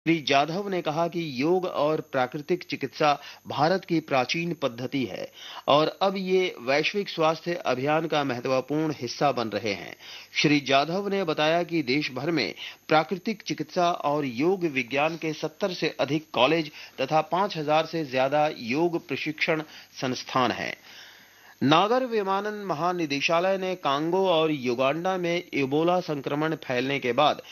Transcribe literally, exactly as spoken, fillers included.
श्री जाधव ने कहा कि योग और प्राकृतिक चिकित्सा भारत की प्राचीन पद्धति है और अब ये वैश्विक स्वास्थ्य अभियान का महत्वपूर्ण हिस्सा बन रहे हैं। श्री जाधव ने बताया कि देश भर में प्राकृतिक चिकित्सा और योग विज्ञान के सत्तर से अधिक कॉलेज तथा पांच हज़ार से ज्यादा योग प्रशिक्षण संस्थान हैं। नागर विमानन महानिदेशालय ने कांगो और युगांडा में इबोला संक्रमण फैलने के बाद